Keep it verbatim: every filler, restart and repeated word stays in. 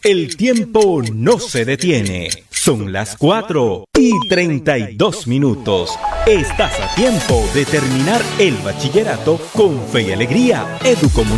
El tiempo no se detiene. Son las cuatro y treinta y dos minutos. Estás a tiempo de terminar el bachillerato con fe y alegría. Educomunicación.